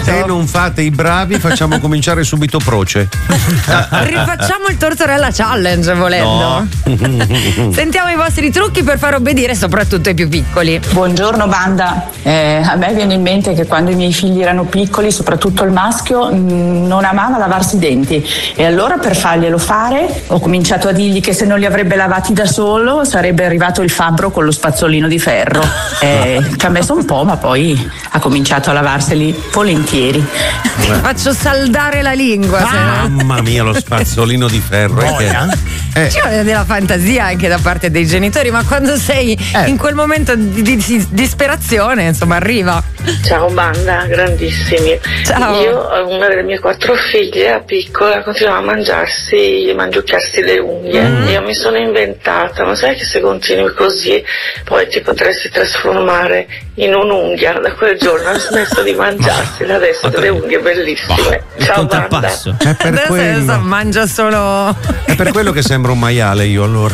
Se non fate i bravi, facciamo cominciare subito Proce. Rifacciamo il Tortorella Challenge volendo. No. Sentiamo i vostri trucchi per far obbedire soprattutto ai più piccoli. Buongiorno banda, a me viene in mente che quando i miei figli erano piccoli, soprattutto il maschio, non amava lavarsi i denti, e allora per farglielo fare ho cominciato a dirgli che se non li avrebbe lavati da solo sarebbe arrivato il fabbro con lo spazzolino di ferro. Ci ha messo un po', ma poi ha cominciato a lavarseli volentieri. Faccio saldare la lingua. Mamma mia, lo spazzolino di ferro. Ci vuole della fantasia anche da parte dei genitori, ma quando sei in quel momento di disperazione, insomma, arriva. Ciao banda, grandissimi. Ciao. Io, una delle mie 4 figlie, a piccola, continuava a mangiucchiarsi le unghie. Io mi sono inventata, ma sai che se continui così poi ti potresti trasformare in un'unghia? Da quel giorno ha smesso di mangiarsele, adesso delle unghie bellissime. Ciao banda. È per adesso quello. Mangia solo. È per quello che sembra un maiale io allora.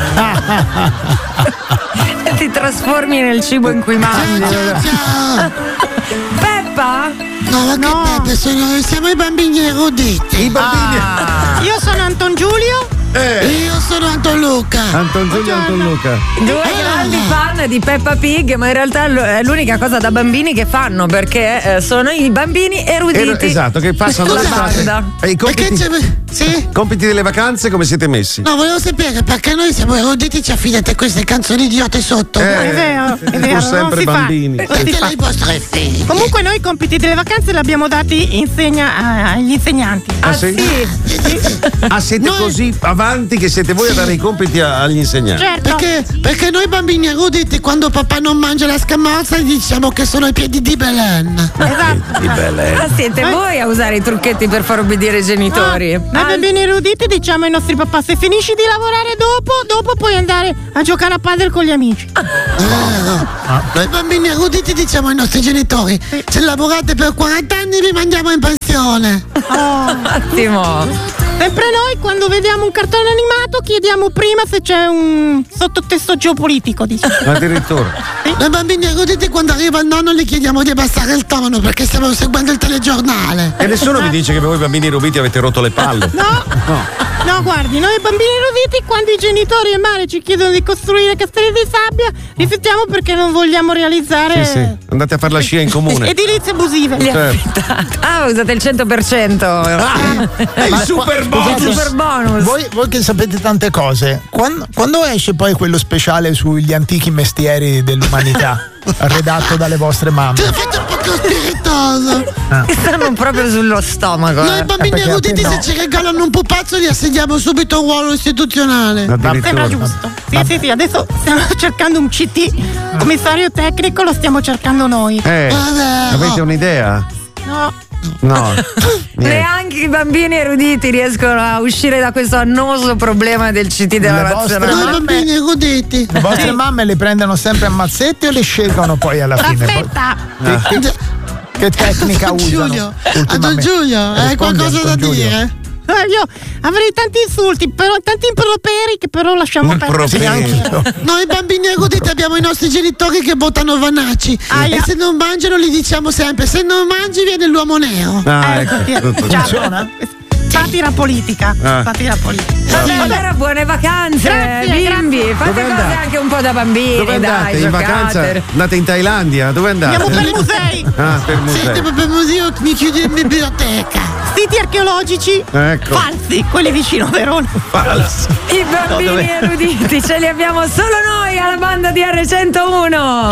Ti trasformi nel cibo in cui mangi. Peppa? No, che Peppe, siamo i bambini eruditi. I bambini. Io sono Anton Giulio. Io sono Anton Luca. Anton Giulio, Anton Luca. Due grandi fan di Peppa Pig, ma in realtà è l'unica cosa da bambini che fanno, perché sono i bambini eruditi. Esatto, che passano l'estate. E i compiti delle vacanze come siete messi? No, volevo sapere perché noi siamo eruditi, ci affidate queste canzoni idiote sotto. È vero, Pur sempre non bambini. Perché i vostri figli. Comunque noi i compiti delle vacanze li abbiamo dati agli insegnanti. Sì? Siete così avanti che siete voi a dare i compiti agli insegnanti? Certo. Perché noi bambini eruditi, quando papà non mangia la scamorza, gli diciamo che sono i piedi di Belen. Esatto. Di Belen. Siete voi a usare i trucchetti per far obbedire i genitori. Noi bambini eruditi diciamo ai nostri papà: se finisci di lavorare dopo puoi andare a giocare a padel con gli amici. Noi bambini eruditi diciamo ai nostri genitori: se lavorate per 40 anni vi mandiamo in pensione. Ottimo. Sempre noi, quando vediamo un cartone animato, chiediamo prima se c'è un sottotesto geopolitico, diciamo. Addirittura. Noi bambini eruditi, quando arriva il nonno, gli chiediamo di abbassare il tono perché stiamo seguendo il telegiornale. E nessuno vi dice che voi bambini eruditi avete rotto le palle? No, guardi, noi bambini eruditi, quando i genitori e Mare ci chiedono di costruire castelli di sabbia, rifiutiamo perché non vogliamo realizzare. Sì. Andate a fare la scia in comune. Edilizie abusive. Usate il 100%. Il super bonus. Voi che sapete tante cose, quando esce poi quello speciale sugli antichi mestieri dell'umanità? Redatto dalle vostre mamme. Ti ho fatto un po' più spiritoso. Stanno proprio sullo stomaco. Noi bambini eruditi, se ci regalano un pupazzo, li assegniamo subito un ruolo istituzionale. Sembra giusto. Sì, adesso stiamo cercando un CT, commissario tecnico, lo stiamo cercando noi. Avete un'idea? No. Neanche i bambini eruditi riescono a uscire da questo annoso problema del CT della nazionale. Noi bambini eruditi. Le vostre mamme le prendono sempre a mazzetti o le scelgono poi alla fine? Aspetta. Che tecnica usano? Anton Giulio, hai qualcosa da dire? Io avrei tanti insulti, tanti improperi che però lasciamo perdere. Noi bambini eruditi abbiamo i nostri genitori che votano Vanacci. E se non mangiano gli diciamo sempre: se non mangi viene l'uomo nero. Funziona? Satira politica. Allora, buone vacanze, Grazie, bimbi. Fate cose anche un po' da bambini. Dove andate? In vacanza? Andate in Thailandia? Dove andate? Andiamo per musei. Per musei. Per museo mi chiudi in biblioteca. Siti archeologici falsi, quelli vicino a Verona. Falsi. I bambini eruditi ce li abbiamo solo noi alla banda di R101.